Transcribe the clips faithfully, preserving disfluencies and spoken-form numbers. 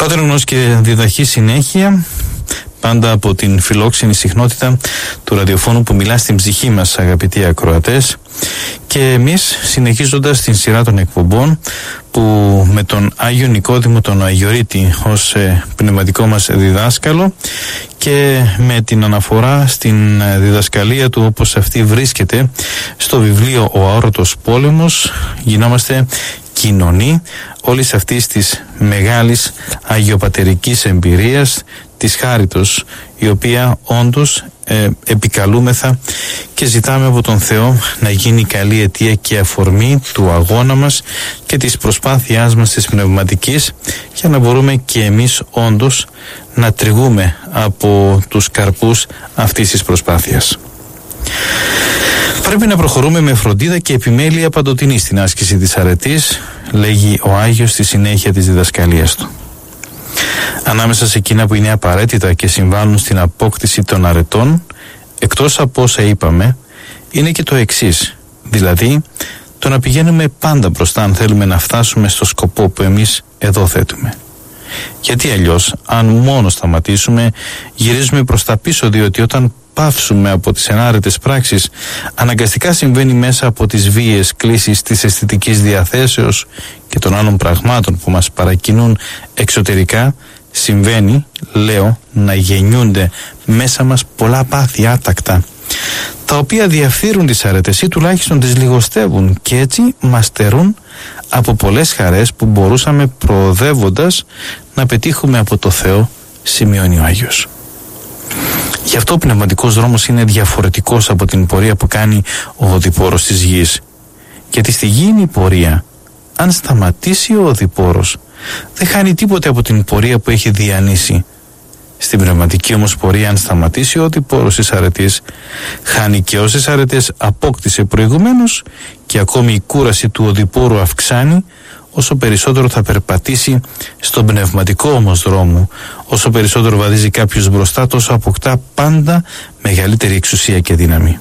Πάτερ γνώση και διδαχή συνέχεια, πάντα από την φιλόξενη συχνότητα του ραδιοφώνου που μιλά στην ψυχή μας, αγαπητοί ακροατές, και εμείς συνεχίζοντας την σειρά των εκπομπών που με τον Άγιο Νικόδημο τον Αγιορείτη ως ε, πνευματικό μας διδάσκαλο και με την αναφορά στην διδασκαλία του όπως αυτή βρίσκεται στο βιβλίο «Ο Αόρατος Πόλεμος», γινόμαστε κοινωνοί όλης αυτής της μεγάλης αγιοπατερικής εμπειρίας της χάριτος, η οποία όντως ε, επικαλούμεθα και ζητάμε από τον Θεό να γίνει καλή αιτία και αφορμή του αγώνα μας και της προσπάθειάς μας της πνευματικής, για να μπορούμε και εμείς όντως να τριγούμε από τους καρπούς αυτής της προσπάθειας. Πρέπει να προχωρούμε με φροντίδα και επιμέλεια παντοτινή στην άσκηση της αρετής, λέγει ο Άγιος στη συνέχεια της διδασκαλίας του. Ανάμεσα σε εκείνα που είναι απαραίτητα και συμβάλλουν στην απόκτηση των αρετών, εκτός από όσα είπαμε, είναι και το εξής, δηλαδή το να πηγαίνουμε πάντα μπροστά αν θέλουμε να φτάσουμε στο σκοπό που εμείς εδώ θέτουμε. Γιατί αλλιώς, αν μόνο σταματήσουμε, γυρίζουμε προς τα πίσω, διότι όταν πάυσουμε από τις ενάρετες πράξεις, αναγκαστικά συμβαίνει μέσα από τις βίαιες κλίσεις της αισθητικής διαθέσεως και των άλλων πραγμάτων που μας παρακινούν εξωτερικά, συμβαίνει, λέω, να γεννιούνται μέσα μας πολλά πάθη άτακτα, τα οποία διαφθείρουν τις αρετές ή τουλάχιστον τις λιγοστεύουν, και έτσι μας στερούν από πολλές χαρές που μπορούσαμε προοδεύοντας να πετύχουμε από το Θεό, σημειώνει ο Άγιος. Γι' αυτό ο πνευματικός δρόμος είναι διαφορετικός από την πορεία που κάνει ο οδηπόρος της γης. Γιατί στη γη είναι η πορεία. Αν σταματήσει ο οδηπόρος, δεν χάνει τίποτε από την πορεία που έχει διανύσει. Στην πνευματική όμως πορεία, αν σταματήσει ο οδηπόρος της αρετής, χάνει και όσες αρετές απόκτησε προηγουμένως, και ακόμη η κούραση του οδηπόρου αυξάνει όσο περισσότερο θα περπατήσει στον πνευματικό όμως δρόμο. Όσο περισσότερο βαδίζει κάποιος μπροστά, τόσο αποκτά πάντα μεγαλύτερη εξουσία και δύναμη.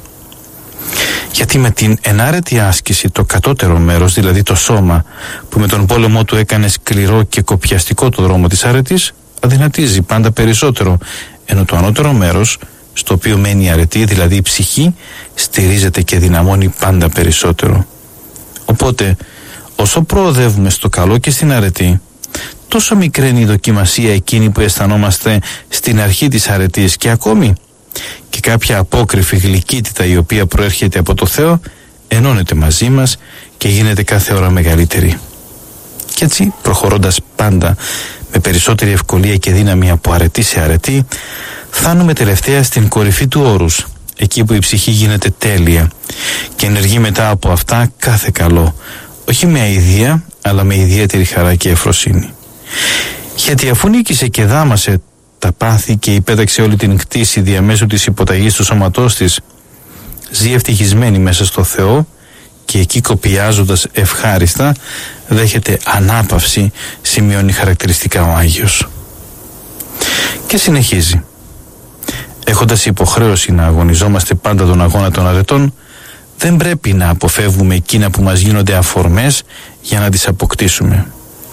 Γιατί με την ενάρετη άσκηση το κατώτερο μέρος, δηλαδή το σώμα, που με τον πόλεμό του έκανε σκληρό και κοπιαστικό το δρόμο της αρετής, αδυνατίζει πάντα περισσότερο, ενώ το ανώτερο μέρος, στο οποίο μένει η αρετή, δηλαδή η ψυχή, στηρίζεται και δυναμώνει πάντα περισσότερο. Οπότε, όσο προοδεύουμε στο καλό και στην αρετή, τόσο μικραίνει η δοκιμασία εκείνη που αισθανόμαστε στην αρχή της αρετής, και ακόμη και κάποια απόκρυφη γλυκύτητα η οποία προέρχεται από το Θεό ενώνεται μαζί μας και γίνεται κάθε ώρα μεγαλύτερη. Και έτσι, προχωρώντας πάντα με περισσότερη ευκολία και δύναμη από αρετή σε αρετή, φτάνουμε τελευταία στην κορυφή του όρους, εκεί που η ψυχή γίνεται τέλεια και ενεργεί μετά από αυτά κάθε καλό, όχι με αηδία, αλλά με ιδιαίτερη χαρά και ευφροσύνη. Γιατί αφού νίκησε και δάμασε τα πάθη και υπέταξε όλη την κτήση διαμέσου της υποταγής του σώματός της, ζει ευτυχισμένη μέσα στο Θεό, και εκεί κοπιάζοντας ευχάριστα δέχεται ανάπαυση, σημειώνει χαρακτηριστικά ο Άγιος. Και συνεχίζει: έχοντας υποχρέωση να αγωνιζόμαστε πάντα τον αγώνα των αρετών, δεν πρέπει να αποφεύγουμε εκείνα που μας γίνονται αφορμές για να τις αποκτήσουμε.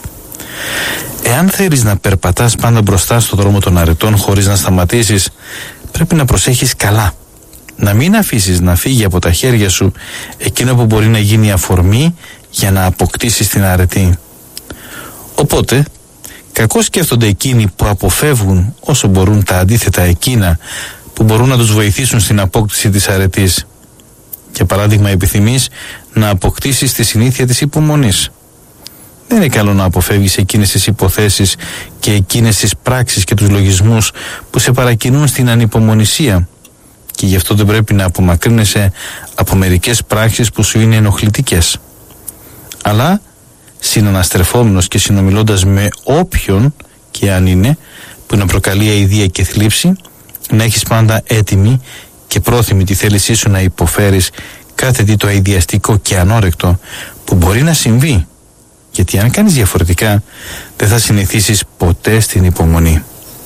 Εάν θέλεις να περπατάς πάντα μπροστά στον δρόμο των αρετών χωρίς να σταματήσεις, πρέπει να προσέχεις καλά, να μην αφήσεις να φύγει από τα χέρια σου εκείνο που μπορεί να γίνει αφορμή για να αποκτήσεις την αρετή. Οπότε, κακώς σκέφτονται εκείνοι που αποφεύγουν όσο μπορούν τα αντίθετα εκείνα που μπορούν να τους βοηθήσουν στην απόκτηση της αρετής. Για παράδειγμα, επιθυμείς να αποκτήσεις τη συνήθεια της υπομονής. Δεν είναι καλό να αποφεύγεις εκείνες τις υποθέσεις και εκείνες τις πράξεις και τους λογισμούς που σε παρακινούν στην ανυπομονησία, και γι' αυτό δεν πρέπει να απομακρύνεσαι από μερικές πράξεις που σου είναι ενοχλητικές. Αλλά, συναναστρεφόμενος και συνομιλώντας με όποιον και αν είναι που να προκαλεί αηδία και θλίψη, να έχεις πάντα έτοιμη και πρόθυμη τη θέλησή σου να υποφέρεις κάθε τι το αηδιαστικό και ανόρεκτο που μπορεί να συμβεί, γιατί αν κάνεις διαφορετικά δεν θα συνηθίσεις ποτέ στην υπομονή.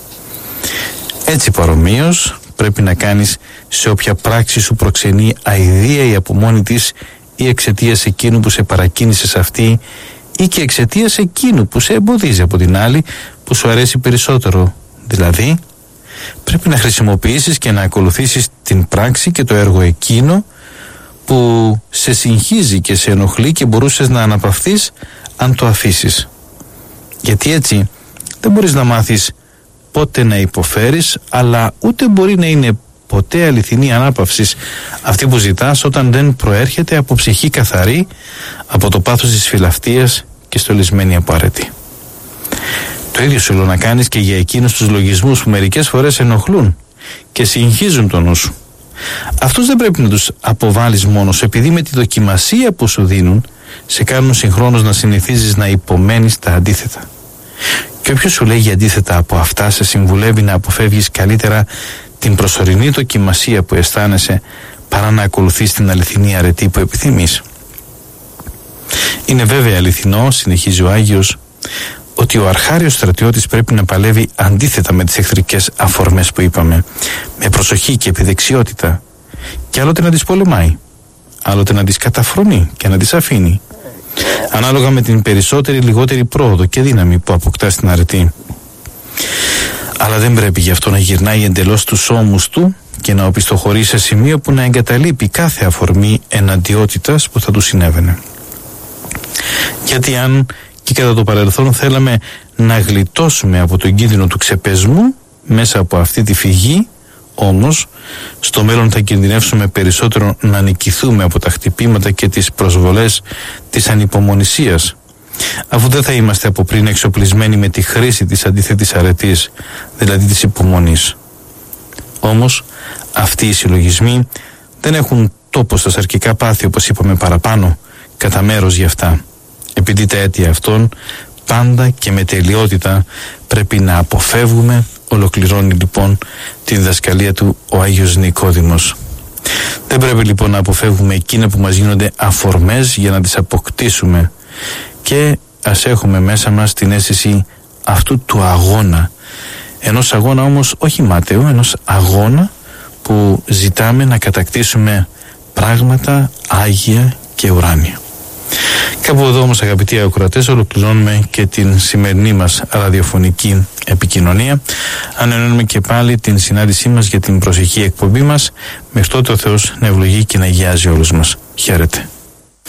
Έτσι παρομοίως πρέπει να κάνεις σε όποια πράξη σου προξενεί αηδία ή από μόνη της ή εξαιτίας εκείνου που σε παρακίνησε σε αυτή ή και εξαιτίας εκείνου που σε εμποδίζει από την άλλη που σου αρέσει περισσότερο. Δηλαδή, πρέπει να χρησιμοποιήσεις και να ακολουθήσεις την πράξη και το έργο εκείνο που σε συγχύζει και σε ενοχλεί και μπορούσες να αναπαυθείς αν το αφήσεις. Γιατί έτσι δεν μπορείς να μάθεις πότε να υποφέρεις, αλλά ούτε μπορεί να είναι ποτέ αληθινή ανάπαυση αυτή που ζητάς όταν δεν προέρχεται από ψυχή καθαρή, από το πάθος της φιλαυτίας και στολισμένη από αρετή. Το ίδιο σου λέω να κάνεις και για εκείνους τους λογισμούς που μερικές φορές ενοχλούν και συγχύζουν τον νου σου. Αυτούς δεν πρέπει να τους αποβάλεις μόνος, επειδή με τη δοκιμασία που σου δίνουν σε κάνουν συγχρόνως να συνηθίζεις να υπομένεις τα αντίθετα. Και όποιος σου λέγει αντίθετα από αυτά σε συμβουλεύει να αποφεύγεις καλύτερα την προσωρινή δοκιμασία που αισθάνεσαι παρά να ακολουθείς την αληθινή αρετή που επιθυμείς. Είναι βέβαια αληθινό, συνεχίζει ο Άγιος, ότι ο αρχάριος στρατιώτης πρέπει να παλεύει αντίθετα με τις εχθρικές αφορμές που είπαμε, με προσοχή και επιδεξιότητα, και άλλοτε να τις πολεμάει, άλλοτε να τις καταφρονεί και να τις αφήνει, ανάλογα με την περισσότερη λιγότερη πρόοδο και δύναμη που αποκτά στην αρετή. Αλλά δεν πρέπει γι' αυτό να γυρνάει εντελώς τους ώμους του και να οπισθοχωρεί σε σημείο που να εγκαταλείπει κάθε αφορμή εναντιότητας που θα του συνέβαινε. Γιατί αν και κατά το παρελθόν θέλαμε να γλιτώσουμε από τον κίνδυνο του ξεπεσμού μέσα από αυτή τη φυγή, όμως στο μέλλον θα κινδυνεύσουμε περισσότερο να νικηθούμε από τα χτυπήματα και τις προσβολές της ανυπομονησίας, αφού δεν θα είμαστε από πριν εξοπλισμένοι με τη χρήση της αντίθετης αρετής, δηλαδή της υπομονής. Όμως αυτοί οι συλλογισμοί δεν έχουν τόπο στα σαρκικά πάθη, όπως είπαμε παραπάνω, κατά μέρος γι' αυτά, επειδή τα αίτια αυτών πάντα και με τελειότητα πρέπει να αποφεύγουμε. Ολοκληρώνει λοιπόν τη διδασκαλία του ο Άγιος Νικόδημος. Δεν πρέπει λοιπόν να αποφεύγουμε εκείνα που μας γίνονται αφορμές για να τις αποκτήσουμε, και ας έχουμε μέσα μας την αίσθηση αυτού του αγώνα, ενός αγώνα όμως όχι μάταιου, ενός αγώνα που ζητάμε να κατακτήσουμε πράγματα άγια και ουράνια. Κάπου εδώ όμως, αγαπητοί ακροατές, ολοκληρώνουμε και την σημερινή μας ραδιοφωνική επικοινωνία. Ανανεώνουμε και πάλι την συνάντησή μας για την προσεχή εκπομπή μας. Μέχρι τότε ο Θεός να ευλογεί και να αγιάζει όλους μας. Χαίρετε.